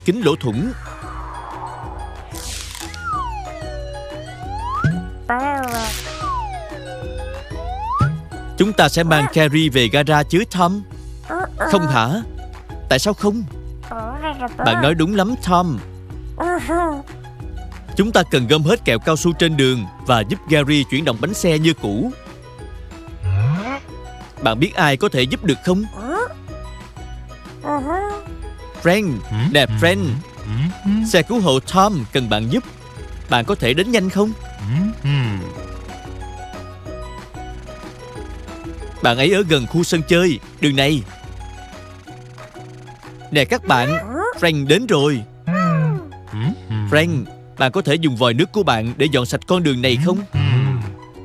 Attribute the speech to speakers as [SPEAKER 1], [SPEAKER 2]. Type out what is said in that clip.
[SPEAKER 1] kín lỗ thủng. Chúng ta sẽ mang Carrie về gara chứ Tom? Không hả? Tại sao không? Bạn nói đúng lắm Tom. Chúng ta cần gom hết kẹo cao su trên đường và giúp Gary chuyển động bánh xe như cũ. Bạn biết ai có thể giúp được không? Frank, nè Frank. Xe cứu hộ Tom cần bạn giúp. Bạn có thể đến nhanh không? Bạn ấy ở gần khu sân chơi, đường này. Nè các bạn, Frank đến rồi. Frank, bạn có thể dùng vòi nước của bạn để dọn sạch con đường này không?